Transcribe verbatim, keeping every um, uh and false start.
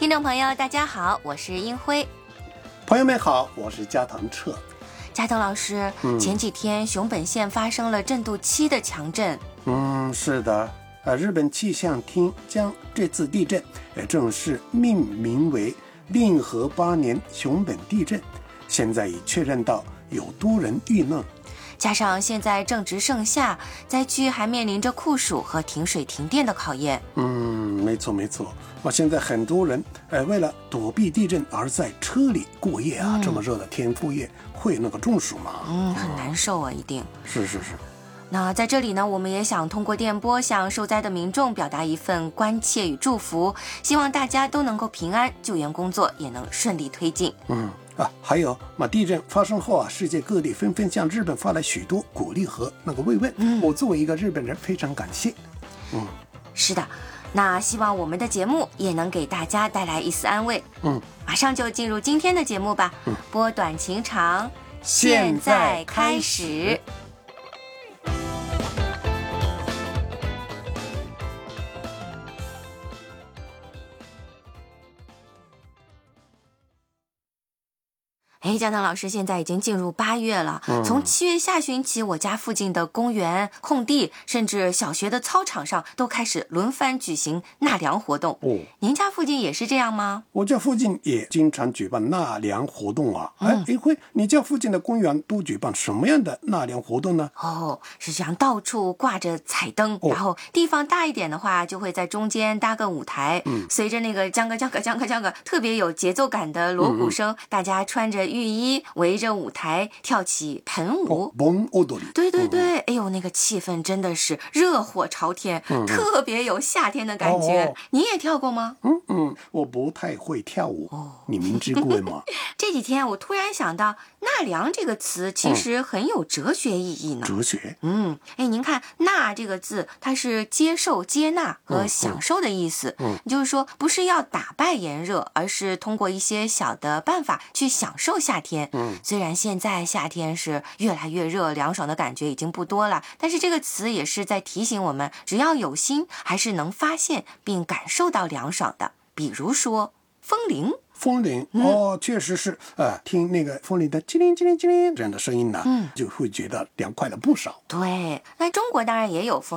听众朋友大家好，我是英辉。 朋友们好，我是加藤彻。 加藤老师、嗯、前几天熊本县发生了震度七的强震。 嗯，是的，呃，日本气象厅将这次地震呃正式命名为令和八年熊本地震，现在已确认到有多人遇难。 加上现在正值盛夏，灾区还面临着酷暑和停水停电的考验。 嗯，没错没错。啊，现在很多人呃为了躲避地震而在车里过夜啊，嗯、这么热的天过夜会那个中暑吗？ 嗯，很难受啊，一定。 是是是。 那在这里呢，我们也想通过电波向受灾的民众表达一份关切与祝福，希望大家都能够平安，救援工作也能顺利推进。 嗯。啊，还有嘛，地震发生后啊，世界各地纷纷向日本发来许多鼓励和那个慰问。嗯，我作为一个日本人，非常感谢。嗯， 是的，那希望我们的节目也能给大家带来一丝安慰。 嗯， 马上就进入今天的节目吧。 嗯， 拨短情长，现在开始。哎，加藤老师，现在已经进入八月了。嗯、从七月下旬起，我家附近的公园、空地，甚至小学的操场上，都开始轮番举行纳凉活动。哦，您家附近也是这样吗？ 我家附近也经常举办纳凉活动啊。哎、嗯，一辉，你家附近的公园都举办什么样的纳凉活动呢？ 哦，是这样，到处挂着彩灯，哦、然后地方大一点的话，就会在中间搭个舞台，嗯、随着那个将个将个将个将个特别有节奏感的锣鼓声，嗯嗯大家穿着浴衣围着舞台跳起盆舞， 盆踊り。 对对对，哎呦，那个气氛真的是热火朝天，嗯、特别有夏天的感觉。哦、你也跳过吗？ 嗯嗯，我不太会跳舞。哦，你明知故问吗？ 这几天我突然想到，纳凉这个词其实很有哲学意义呢。 哲学？ 嗯，哎，您看纳这个字，它是接受、接纳和享受的意思。嗯，嗯就是说不是要打败炎热，而是通过一些小的办法去享受夏天。嗯，虽然现在夏天是越来越热，凉爽的感觉已经不多了，但是这个词也是在提醒我们，只要有心，还是能发现并感受到凉爽的。比如说风铃。 风铃、嗯、哦，确实是，呃，听那个风铃的叽灵叽灵叽灵这样的声音呢，嗯，就会觉得凉快了不少。 对，那中国当然也有风